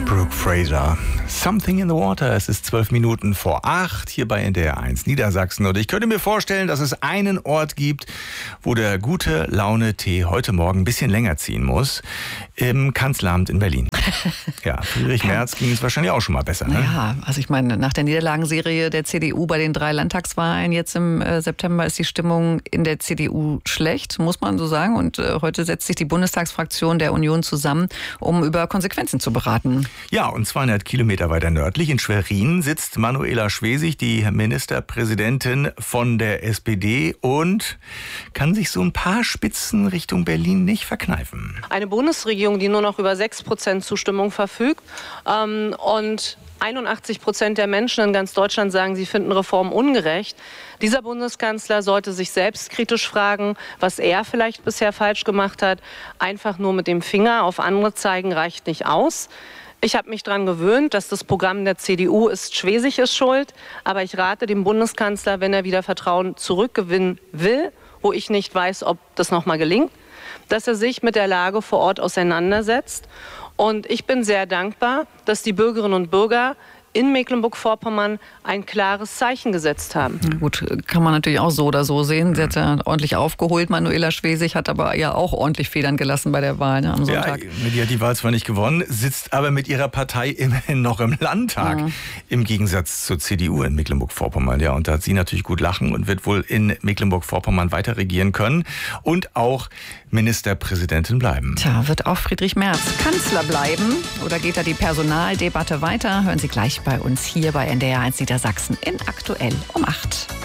Brooke Fraser. Something in the Water. Es ist 12 Minuten vor 8 hier bei NDR 1 Niedersachsen. Und ich könnte mir vorstellen, dass es einen Ort gibt, wo der gute Laune-Tee heute Morgen ein bisschen länger ziehen muss. Im Kanzleramt in Berlin. Ja, Friedrich Merz ging es wahrscheinlich auch schon mal besser. Ne? Ja, also ich meine, nach der Niederlagenserie der CDU bei den 3 Landtagswahlen jetzt im September ist die Stimmung in der CDU schlecht, muss man so sagen. Und heute setzt sich die Bundestagsfraktion der Union zusammen, um über Konsequenzen zu beraten. Ja, und 200 Kilometer weiter nördlich in Schwerin sitzt Manuela Schwesig, die Ministerpräsidentin von der SPD, und kann sich so ein paar Spitzen Richtung Berlin nicht verkneifen. Eine Bundesregierung, die nur noch über 6% Zustimmung verfügt und 81% der Menschen in ganz Deutschland sagen, sie finden Reformen ungerecht. Dieser Bundeskanzler sollte sich selbstkritisch fragen, was er vielleicht bisher falsch gemacht hat. Einfach nur mit dem Finger auf andere zeigen reicht nicht aus. Ich habe mich daran gewöhnt, dass das Programm der CDU ist, Schwesig ist schuld. Aber ich rate dem Bundeskanzler, wenn er wieder Vertrauen zurückgewinnen will, wo ich nicht weiß, ob das nochmal gelingt, dass er sich mit der Lage vor Ort auseinandersetzt. Und ich bin sehr dankbar, dass die Bürgerinnen und Bürger in Mecklenburg-Vorpommern ein klares Zeichen gesetzt haben. Gut, kann man natürlich auch so oder so sehen. Sie hat ja ordentlich aufgeholt. Manuela Schwesig hat aber ja auch ordentlich Federn gelassen bei der Wahl am Sonntag. Ja, die hat die Wahl zwar nicht gewonnen, sitzt aber mit ihrer Partei immerhin noch im Landtag. Ja. Im Gegensatz zur CDU in Mecklenburg-Vorpommern. Ja, und da hat sie natürlich gut lachen und wird wohl in Mecklenburg-Vorpommern weiter regieren können und auch Ministerpräsidentin bleiben. Tja, wird auch Friedrich Merz Kanzler bleiben oder geht da die Personaldebatte weiter? Hören Sie gleich bei uns hier bei NDR 1 Niedersachsen in Aktuell um 8.